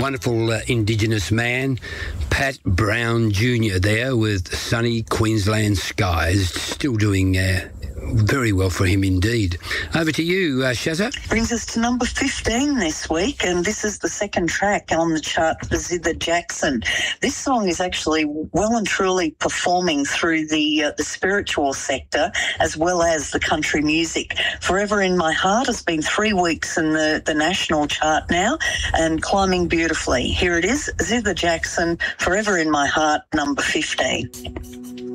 wonderful Indigenous man, Pat Brown Jr. there with Sunny Queensland Skies, still doing very well for him indeed. Over to you, Shazza. Brings us to number 15 this week, and this is the second track on the chart for Zither Jackson. This song is actually well and truly performing through the spiritual sector as well as the country music. Forever in My Heart has been 3 weeks in the national chart now and climbing beautifully. Here it is, Zither Jackson, Forever in My Heart, number 15.